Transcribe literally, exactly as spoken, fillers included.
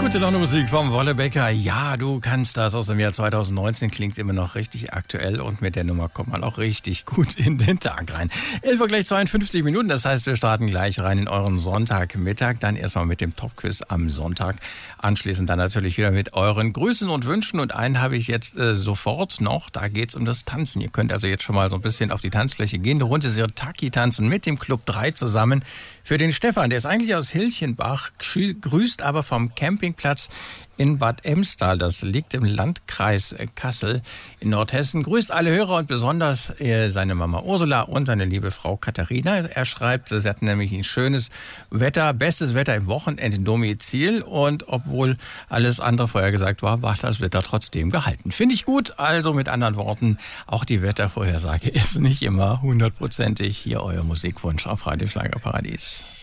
Gute Laune Musik vom Wolle Becker. Ja, du kannst das aus dem Jahr zwanzig neunzehn. Klingt immer noch richtig aktuell und mit der Nummer kommt man auch richtig gut in den Tag rein. elf Uhr gleich zweiundfünfzig Minuten, das heißt, wir starten gleich rein in euren Sonntagmittag. Dann erstmal mit dem Top-Quiz am Sonntag. Anschließend dann natürlich wieder mit euren Grüßen und Wünschen. Und einen habe ich jetzt äh, sofort noch, da geht's um das Tanzen. Ihr könnt also jetzt schon mal so ein bisschen auf die Tanzfläche gehen. Eine Runde Sirtaki tanzen mit dem Club drei zusammen. Für den Stefan, der ist eigentlich aus Hilchenbach, grüßt aber vom Campingplatz in Bad Emstal. Das liegt im Landkreis Kassel in Nordhessen. Grüßt alle Hörer und besonders äh, seine Mama Ursula und seine liebe Frau Katharina. Er schreibt, sie hatten nämlich ein schönes Wetter, bestes Wetter im Wochenenddomizil. Und obwohl alles andere vorher gesagt war, war das Wetter trotzdem gehalten. Finde ich gut. Also mit anderen Worten, auch die Wettervorhersage ist nicht immer hundertprozentig. Hier euer Musikwunsch auf Radio Schlagerparadies.